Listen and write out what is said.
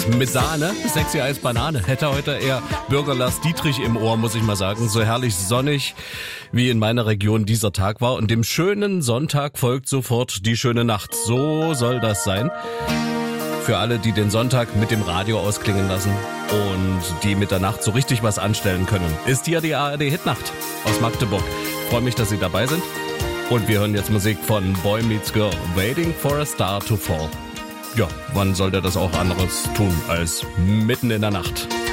mit Sahne, sexy als Banane. Hätte heute eher Bürger Lars Dietrich im Ohr, muss ich mal sagen. So herrlich sonnig, wie in meiner Region dieser Tag war. Und dem schönen Sonntag folgt sofort die schöne Nacht. So soll das sein. Für alle, die den Sonntag mit dem Radio ausklingen lassen und die mit der Nacht so richtig was anstellen können, ist hier die ARD Hitnacht aus Magdeburg. Ich freue mich, dass Sie dabei sind. Und wir hören jetzt Musik von Boy Meets Girl, Waiting for a Star to Fall. Ja, wann sollte das auch anderes tun als mitten in der Nacht?